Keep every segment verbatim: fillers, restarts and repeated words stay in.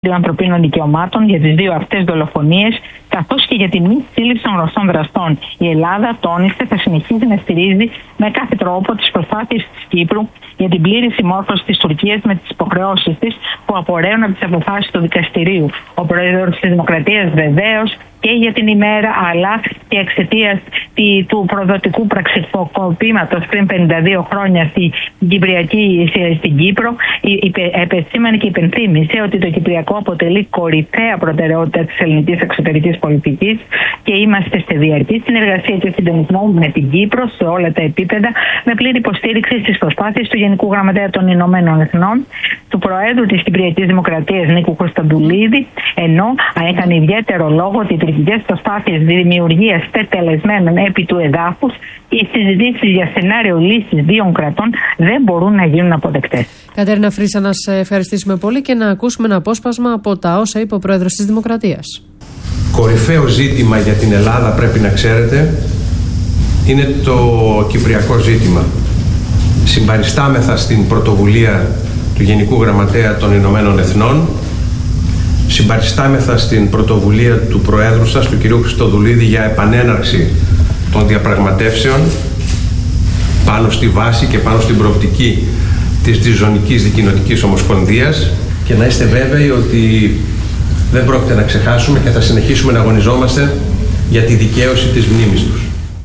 ανθρωπίνων δικαιωμάτων για τις δύο αυτές δολοφονίες, καθώς και για τη μη σύλληψη των γνωστών δραστών. Η Ελλάδα, τόνισε, θα συνεχίζει να στηρίζει με κάθε τρόπο τις προσπάθειες της Κύπρου για την πλήρη συμμόρφωση της Τουρκίας με τις υποχρεώσεις της που απορρέουν από τις αποφάσεις του δικαστηρίου. Ο Πρόεδρος της Δημοκρατίας βεβαίως και για την ημέρα, αλλά και εξαιτίας του προδοτικού πραξικοπήματος πριν πενήντα δύο χρόνια στην Κυπριακή, στην Κύπρο, επεσήμανε και υπενθύμησε ότι το Κυπριακό αποτελεί κορυφαία προτεραιότητα της ελληνικής εξωτερικής πολιτικής και είμαστε σε διαρκή συνεργασία και συντονισμό με την Κύπρο σε όλα τα επίπεδα, με πλήρη υποστήριξη στις προσπάθειες του Γενικού Γραμματέα των Ηνωμένων Εθνών, του Προέδρου της Κυπριακής Δημοκρατίας Νίκου Κωνσταντουλίδη, ενώ έκανε ιδιαίτερο λόγο ότι οι τουρκικές προσπάθειες δημιουργίας τετελεσμένων επί του εδάφους, οι συζητήσεις για σενάριο λύσης δύο κρατών δεν μπορούν να γίνουν αποδεκτές. Κατέρινα Φρύσα, να σε ευχαριστήσουμε πολύ και να ακούσουμε ένα απόσπασμα από τα όσα είπε ο Πρόεδρος της Δημοκρατίας. Κορυφαίο ζήτημα για την Ελλάδα, πρέπει να ξέρετε, είναι το κυπριακό ζήτημα. Συμπαριστάμεθα στην πρωτοβουλία του Γενικού Γραμματέα των Ηνωμένων Εθνών, συμπαριστάμεθα στην πρωτοβουλία του Προέδρου σας, του κ. Χριστοδουλίδη, για επανέναρξη των διαπραγματεύσεων πάνω στη βάση και πάνω στην προοπτική της Διζωνικής Δικοινοτικής Ομοσπονδίας, και να είστε βέβαιοι ότι δεν πρόκειται να ξεχάσουμε και θα συνεχίσουμε να αγωνιζόμαστε για τη δικαίωση της μνήμης τους.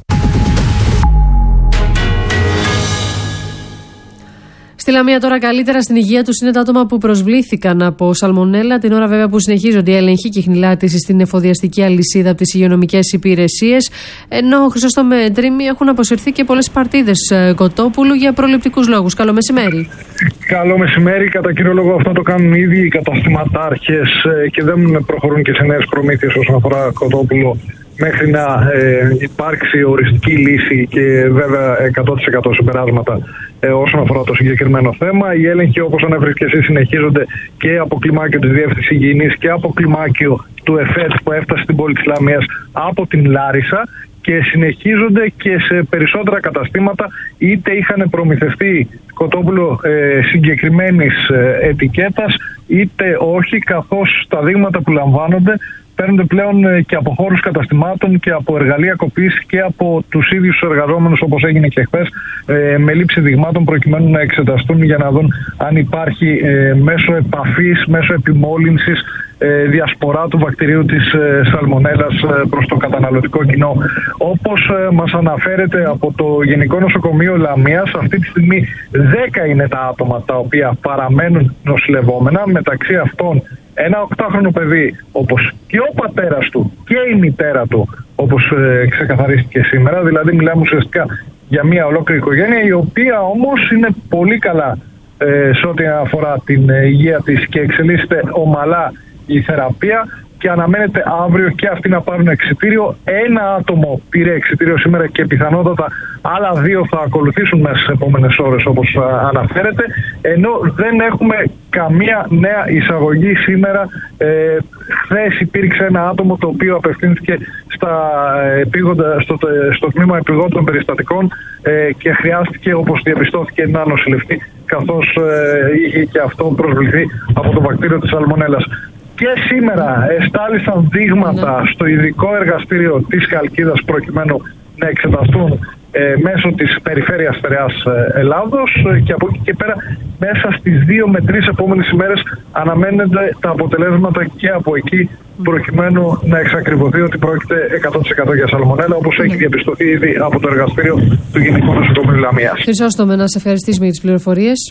Στη Λαμία τώρα καλύτερα στην υγεία τους είναι τα άτομα που προσβλήθηκαν από σαλμονέλα, την ώρα βέβαια που συνεχίζονται οι έλεγχοι και η χνηλάτιση στην εφοδιαστική αλυσίδα από τις υγειονομικές υπηρεσίες. Ενώ Χρυσόστομε Τρίμη έχουν αποσυρθεί και πολλές παρτίδες κοτόπουλου για προληπτικούς λόγους. Καλό μεσημέρι. Καλό μεσημέρι. Κατά κύριο λόγο αυτό το κάνουν ήδη οι καταστηματάρχες και δεν προχωρούν και σε νέες προμήθειες όσον αφορά κοτόπουλο, μέχρι να ε, υπάρξει οριστική λύση και βέβαια εκατό τοις εκατό συμπεράσματα ε, όσον αφορά το συγκεκριμένο θέμα. Οι έλεγχοι, όπως ανέφερες και εσύ, συνεχίζονται και από κλιμάκιο της Διεύθυνσης Υγιεινής και από κλιμάκιο του ΕΦΕΤ που έφτασε στην πόλη της Λαμίας από την Λάρισα, και συνεχίζονται και σε περισσότερα καταστήματα, είτε είχαν προμηθευτεί κοτόπουλο ε, συγκεκριμένης ε, ετικέτας είτε όχι, καθώς τα δείγματα που λαμβάνονται παίρνονται πλέον και από χώρους καταστημάτων και από εργαλεία κοπής και από τους ίδιους τους εργαζόμενους, όπως έγινε και χθες, ε, με λήψη δειγμάτων προκειμένου να εξεταστούν για να δουν αν υπάρχει ε, μέσω επαφής, μέσω επιμόλυνσης, ε, διασπορά του βακτηρίου της ε, σαλμονέλας ε, προς το καταναλωτικό κοινό. Όπως ε, μας αναφέρεται από το Γενικό Νοσοκομείο Λαμίας, αυτή τη στιγμή δέκα είναι τα άτομα τα οποία παραμένουν νοσηλευόμενα, μεταξύ αυτών ένα οκτάχρονο παιδί, όπως και ο πατέρας του και η μητέρα του, όπως ε, ξεκαθαρίστηκε σήμερα. Δηλαδή μιλάμε ουσιαστικά για μια ολόκληρη οικογένεια, η οποία όμως είναι πολύ καλά ε, σε ό,τι αφορά την ε, υγεία της και εξελίσσεται ομαλά η θεραπεία, και αναμένεται αύριο και αυτοί να πάρουν εξιτήριο. Ένα άτομο πήρε εξιτήριο σήμερα και πιθανότατα άλλα δύο θα ακολουθήσουν μέσα στις επόμενες ώρες, όπως αναφέρεται, ενώ δεν έχουμε καμία νέα εισαγωγή σήμερα. Ε, χθες υπήρξε ένα άτομο το οποίο απευθύνθηκε στα επίγοντα, στο, στο τμήμα επιγόντων περιστατικών ε, και χρειάστηκε, όπως διαπιστώθηκε, να νοσηλευτεί, καθώς ε, είχε και αυτό προσβληθεί από το βακτήριο της σαλμονέλας. Και σήμερα εστάλησαν δείγματα στο ειδικό εργαστήριο της Χαλκίδας προκειμένου να εξεταστούν ε, μέσω της Περιφέρειας Στερεάς Ελλάδος, και από εκεί και πέρα μέσα στις δύο με τρεις επόμενες ημέρες αναμένονται τα αποτελέσματα και από εκεί, προκειμένου να εξακριβωθεί ότι πρόκειται εκατό τοις εκατό για σαλμονέλα, όπως έχει διαπιστωθεί ήδη από το εργαστήριο του Γενικού Νοσοκομείου Λαμίας. Χρυσόστομε, να σε ευχαριστήσουμε για τις πληροφορίες.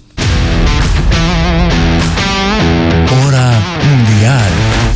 Ώρα Μουντιάλ.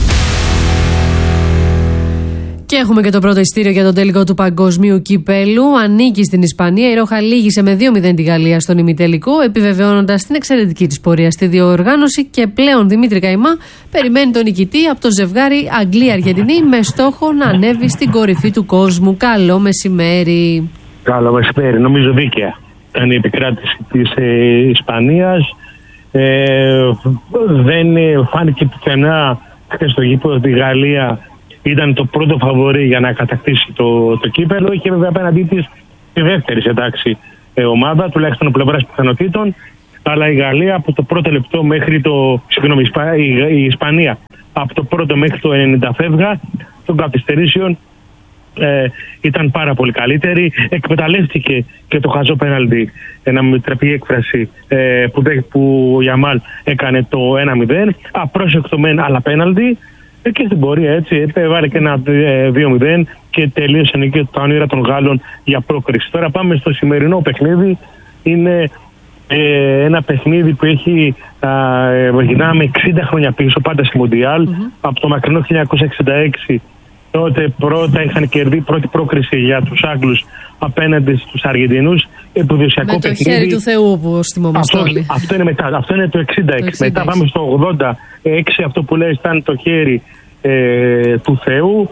Και έχουμε και το πρώτο ειστήριο για τον τελικό του Παγκοσμίου Κυπέλου. Ανήκει στην Ισπανία. Η Ρόχα λήγησε με δύο μηδέν τη Γαλλία στον ημιτελικό, επιβεβαιώνοντας την εξαιρετική της πορεία στη διοργάνωση. Και πλέον Δημήτρη Καϊμά περιμένει τον νικητή από το ζευγάρι Αγγλία-Αργεντινή, με στόχο να ανέβει στην κορυφή του κόσμου. Καλό μεσημέρι. Καλό μεσημέρι. Νομίζω δίκαια ήταν η επικράτηση της ε, Ισπανίας. Ε, δεν φάνηκε πουθενά χθες στο γήπεδο ότι η Γαλλία ήταν το πρώτο φαβορί για να κατακτήσει το, το κύπελλο. Είχε βέβαια απέναντί της τη δεύτερη σε τάξη ε, ομάδα, τουλάχιστον ο πλευράς πιθανότητων. αλλά η Γαλλία από το πρώτο λεπτό μέχρι το. Συγγνώμη, η Ισπανία από το πρώτο μέχρι το ενενήντα φεύγα των καθυστερήσεων ε, ήταν πάρα πολύ καλύτερη. Εκμεταλλεύτηκε και το χαζό πέναλτι, να μην τραπεί η έκφραση, ε, που, που ο Γιαμάλ έκανε το ένα μηδέν. Απρόσεκτο μεν, αλλά πέναλτι. Και στην πορεία έτσι έβαλε και ένα δύο μηδέν και τελείωσαν και τα όνειρα των Γάλλων για πρόκριση. Τώρα πάμε στο σημερινό παιχνίδι. Είναι ε, ένα παιχνίδι που έχει ε, γυρνάμε εξήντα χρόνια πίσω, πάντα στη Μουντιάλ, mm-hmm. από το μακρινό χίλια εννιακόσια εξήντα έξι. Τότε πρώτα είχαν κερδίσει πρώτη πρόκριση για τους Άγγλους απέναντι στους Αργεντινούς. Επουδοσιακό με το παιχνίδι. Χέρι του Θεού, όπως θυμόμαστε αυτό, όλοι. Αυτό είναι μετά, αυτό είναι το εξήντα έξι. Το εξήντα έξι. Μετά πάμε στο ογδόντα έξι, αυτό που λέει ήταν το χέρι ε, του Θεού.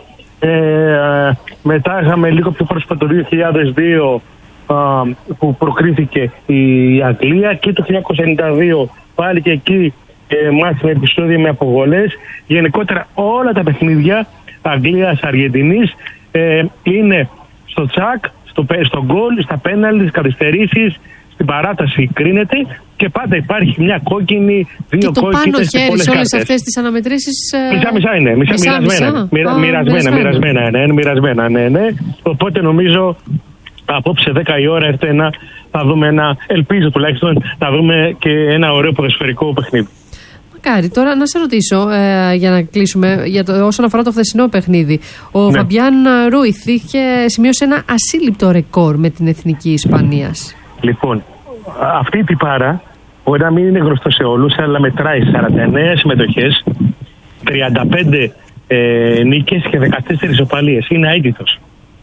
Ε, μετά είχαμε λίγο πιο πρόσφατα το δύο χιλιάδες δύο α, που προκρίθηκε η Αγγλία, και το χίλια εννιακόσια ενενήντα δύο πάλι και εκεί ε, μάθαμε επεισόδια με αποβολές. Γενικότερα όλα τα παιχνίδια Αγγλίας-Αργεντινής ε, είναι στο τσακ, στο, στο γκολ, στα πέναλτι, στις καθυστερήσεις, στην παράταση κρίνεται και πάντα υπάρχει μια κόκκινη, δύο κόκκινες και πολλές κάρτες. Και το πάνω χέρι σε όλες αυτές τις αναμετρήσεις... Μισά-μοιρά είναι, μισά, μοιρασμένα, μοιρα, μοιρασμένα, μοιρασμένα, ναι, μοιρασμένα, ναι, ναι. Οπότε νομίζω απόψε δέκα η ώρα έρθει ένα, θα δούμε ένα, ελπίζω τουλάχιστον, θα δούμε και ένα ωραίο ποδοσφαιρικό παιχνίδι. Μακάρι. Τώρα να σε ρωτήσω, ε, για να κλείσουμε, για το, όσον αφορά το χθεσινό παιχνίδι. Ο ναι. Φαμπιάν Ρούιθ είχε σημειώσει ένα ασύλληπτο ρεκόρ με την εθνική Ισπανίας. Λοιπόν, αυτή η τυπάρα μπορεί να μην είναι γνωστό σε όλους, αλλά μετράει σαράντα εννέα συμμετοχές, τριάντα πέντε ε, νίκες και δεκατέσσερις ισοπαλίες. Είναι αίτητος.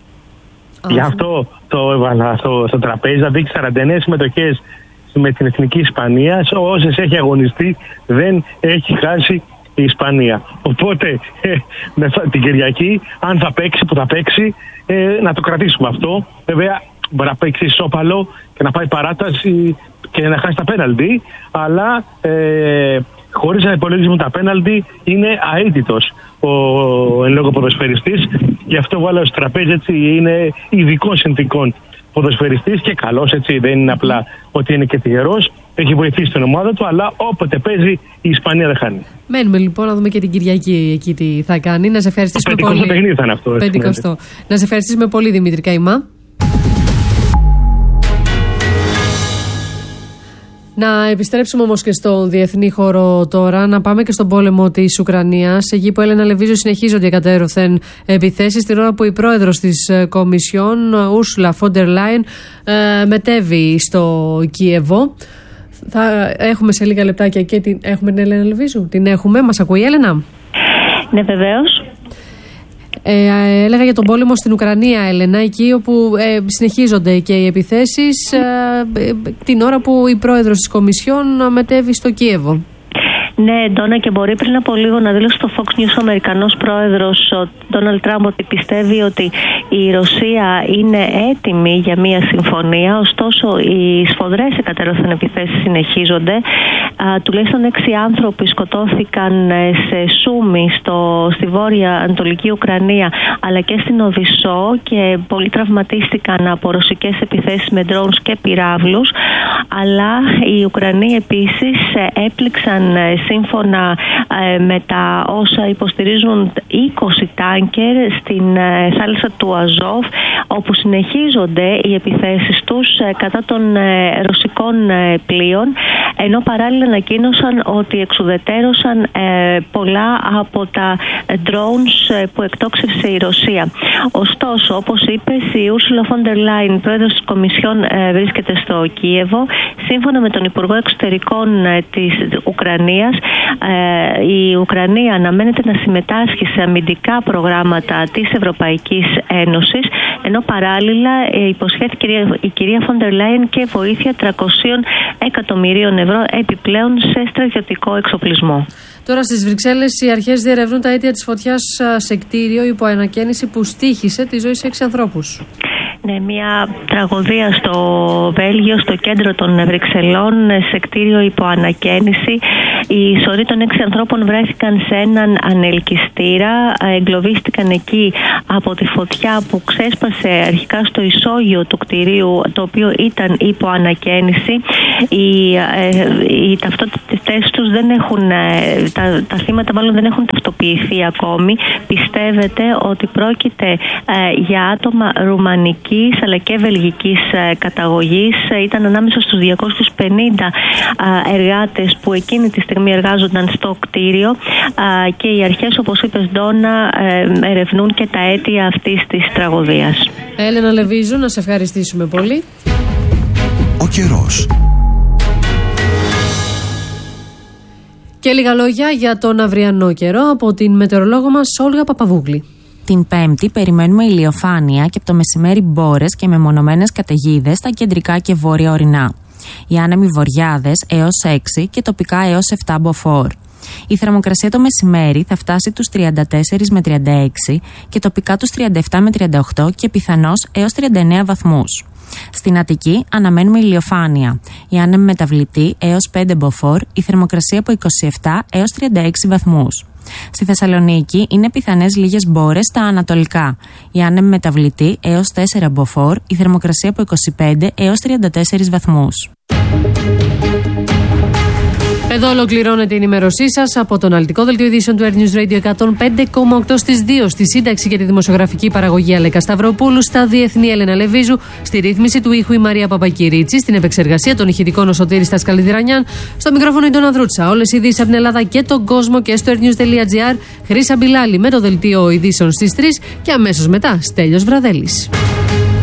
Γι' αυτό το έβαλα στο, στο τραπέζι, να δείξει σαράντα εννέα συμμετοχές με την εθνική Ισπανία. Όσες έχει αγωνιστεί δεν έχει χάσει η Ισπανία. Οπότε ε, με, την Κυριακή, αν θα παίξει, που θα παίξει, ε, να το κρατήσουμε αυτό. Βέβαια μπορεί να παίξει ισόπαλο και να πάει παράταση και να χάσει τα πέναλτι, αλλά ε, χωρίς να υπολογίζουμε τα πέναλτι είναι αίτητος ο εν λόγω ποδοσφαιριστής. Γι' αυτό βάλω στο τραπέζι, έτσι, είναι ειδικών συνθηκών ποδοσφαιριστής και καλός, έτσι, δεν είναι απλά ότι είναι και τυχερός, έχει βοηθήσει την ομάδα του, αλλά όποτε παίζει η Ισπανία δεν χάνει. Μένουμε λοιπόν να δούμε και την Κυριακή εκεί τι θα κάνει. Να σε ευχαριστήσουμε πολύ. Το παιχνίδι θα είναι αυτό. πεντηκοστό. Να σε ευχαριστήσουμε πολύ, Δημήτρη Καϊμά. Να επιστρέψουμε όμως και στον διεθνή χώρο τώρα, να πάμε και στον πόλεμο της Ουκρανίας. Εκεί που Έλενα Λεβίζου συνεχίζονται εκατέρωθεν επιθέσεις, την ώρα που η πρόεδρος της Κομισιόν, Ursula von der Leyen, μετέβη στο Κίεβο. Θα έχουμε σε λίγα λεπτάκια και την... Έχουμε την Έλενα Λεβίζου, την έχουμε, μας ακούει η Έλενα? Ναι, βεβαίως. Ε, έλεγα για τον πόλεμο στην Ουκρανία, Έλενα, εκεί όπου ε, συνεχίζονται και οι επιθέσεις ε, ε, την ώρα που η πρόεδρος της Κομισιόν μετέβη στο Κίεβο. Ναι, Ντόνα, και μπορεί πριν από λίγο να δήλωσε στο Fox News ο Αμερικανός πρόεδρος, ο Ντόναλντ Τραμπ, ότι πιστεύει ότι η Ρωσία είναι έτοιμη για μια συμφωνία. Ωστόσο, οι σφοδρές εκατέρωθεν επιθέσεις συνεχίζονται. Α, τουλάχιστον έξι άνθρωποι σκοτώθηκαν σε Σούμι, στο, στη βόρεια ανατολική Ουκρανία, αλλά και στην Οδυσσό, και πολλοί τραυματίστηκαν από ρωσικές επιθέσεις με drones και πυράβλους. Αλλά οι Ουκρανοί επίσης έπληξαν, σύμφωνα με τα όσα υποστηρίζουν, είκοσι τάνκερ στην θάλασσα του Αζόφ, όπου συνεχίζονται οι επιθέσεις τους κατά των ρωσικών πλοίων, ενώ παράλληλα ανακοίνωσαν ότι εξουδετέρωσαν πολλά από τα drones που εκτόξευσε η Ρωσία. Ωστόσο, όπως είπες, η Ursula von der Leyen, πρόεδρος της Κομισιόν, βρίσκεται στο Κίεβο. Σύμφωνα με τον Υπουργό Εξωτερικών της Ουκρανίας, η Ουκρανία αναμένεται να συμμετάσχει σε αμυντικά προγράμματα της Ευρωπαϊκής Ένωσης, ενώ παράλληλα υποσχέθηκε η κυρία von der Leyen και βοήθεια τριακόσια εκατομμυρίων ευρώ επιπλέον σε στρατιωτικό εξοπλισμό. Τώρα στις Βρυξέλλες οι αρχές διερευνούν τα αίτια της φωτιάς σε κτίριο υπό ανακαίνιση που στοίχησε τη ζωή σε έξι ανθρώπους. Ναι, μια τραγωδία στο Βέλγιο, στο κέντρο των Βρυξελών, σε κτίριο υπό ανακαίνιση. Οι σωροί των έξι ανθρώπων βρέθηκαν σε έναν ανελκυστήρα, εγκλωβίστηκαν εκεί από τη φωτιά που ξέσπασε αρχικά στο ισόγειο του κτηρίου, το οποίο ήταν υπό ανακαίνιση. Οι, ε, οι ταυτότητες τους δεν έχουν, ε, τα, τα θύματα μάλλον δεν έχουν ταυτοποιηθεί ακόμη. Πιστεύετε ότι πρόκειται ε, για άτομα ρουμανικής αλλά και βελγικής ε, καταγωγής. Ήταν ανάμεσα στους διακόσιους πενήντα ε, εργάτες που εκείνη τη στιγμή εργάζονταν στο κτίριο ε, και οι αρχές, όπως είπες Ντόνα, ε, ερευνούν και τα αίτια αυτής της τραγωδίας. Έλενα Λεβίζου, να σε ευχαριστήσουμε πολύ. Ο καιρός. Και λίγα λόγια για τον αυριανό καιρό από την μετεωρολόγο μας Όλγα Παπαβούγλη. Την Πέμπτη περιμένουμε ηλιοφάνεια και από το μεσημέρι μπόρες και μεμονωμένες καταιγίδες στα κεντρικά και βόρεια ορεινά. Οι άνεμοι βοριάδες έως έξι και τοπικά έως επτά μποφόρ. Η θερμοκρασία το μεσημέρι θα φτάσει τους τριάντα τέσσερα με τριάντα έξι και τοπικά τους τριάντα επτά με τριάντα οκτώ και πιθανώς έως τριάντα εννέα βαθμούς. Στην Αττική αναμένουμε ηλιοφάνεια. Η άνεμη μεταβλητή έως πέντε μποφόρ, η θερμοκρασία από είκοσι επτά έως τριάντα έξι βαθμούς. Στη Θεσσαλονίκη είναι πιθανές λίγες μπόρες στα ανατολικά. Η άνεμη μεταβλητή έως τέσσερα μποφόρ, η θερμοκρασία από είκοσι πέντε έως τριάντα τέσσερα βαθμούς. Εδώ ολοκληρώνεται η ενημέρωσή σας από το αναλυτικό δελτίο ειδήσεων του Air News Radio εκατόν πέντε κόμμα οκτώ στις δύο, στη σύνταξη και τη δημοσιογραφική παραγωγή Αλέκα Σταυροπούλου, στα διεθνή Έλενα Λεβίζου, στη ρύθμιση του ήχου η Μαρία Παπακυρίτσι, στην επεξεργασία των ηχητικών ο Σωτήρης Τασκαλιδρανιάν, στο μικρόφωνο η Ντόνα Δρούτσα. Όλες οι ειδήσεις από την Ελλάδα και τον κόσμο και στο airnews.gr. Χρύσα Μπιλάλη με το δελτίο ειδήσεων στις τρεις και αμέσως μετά Στέλιος Βραδέλης.